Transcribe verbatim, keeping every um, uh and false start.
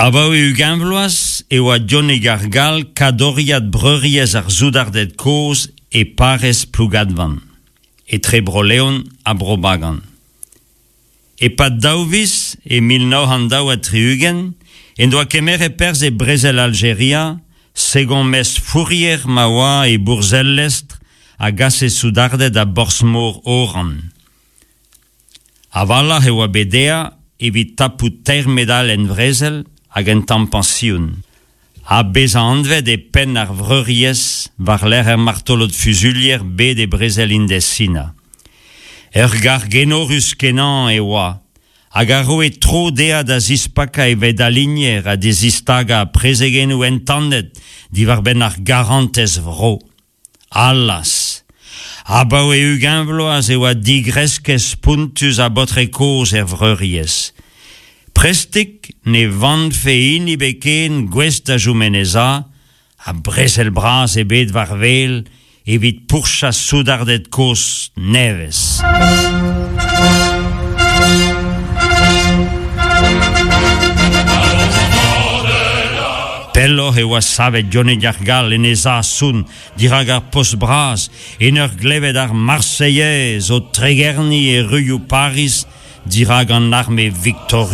Abau e ugenvloaz e oa Johnny Gargal kadoriad breuriez ar zoudardet koz e parez plougadvan. E tre broleon a brobagan. E pat daouvis e mil nau handaou a triugen, en doa kemer e perz e brezel Algeria, segon mes fourier ma oa e bourzel lestre, a gas e soudardet a borsmor oran. Avala e oa bedea, evit tapout ter medal en vrezel, hag en tampensioun. A bez a anved e pen ar vreuriez, var l'er er martolot fuzulier bet e brezel indesina. Er gar genorus kenan e oa, hag a roe tro dea da zispaka e ved alinier a dezistaga a prezegen ou entandet, di var ben ar garantez vro. Alas, abau e ugenvloaz e oa digreskez puntus a botre koz er vreuriez. Prestik ne vant fe in i beken gwest a joumeneza, a brezel bras e bet var vel, evit pourcha soudardet koz nevez. Pello e oa savet Johnny Gargal en eza soun dirag ar post bras en ur glevet ar Marseillaise o Tregerni e ruioù Paris dirag an arme Victor